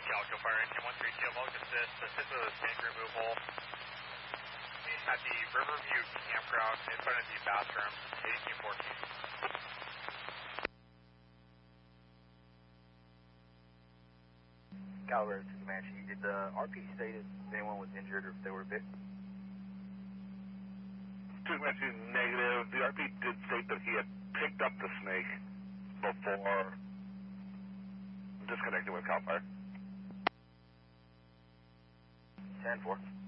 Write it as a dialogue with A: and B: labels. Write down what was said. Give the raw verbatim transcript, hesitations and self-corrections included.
A: Calico Fire Engine one three two, Log Assist, assist with the snake removal at the Riverview Campground in front of the bathroom, eighteen fourteen.
B: Caliber to Comanche, did the R P state if anyone was injured or if they were bit?
C: To Comanche, negative. The R P did state that he had picked up the snake before disconnecting with Cal Fire.
B: ten four.